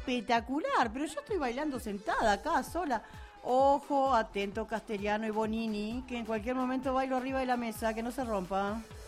espectacular, pero yo estoy bailando sentada acá, sola. Ojo, atento Castellano y Bonini, que en cualquier momento bailo arriba de la mesa, que no se rompa.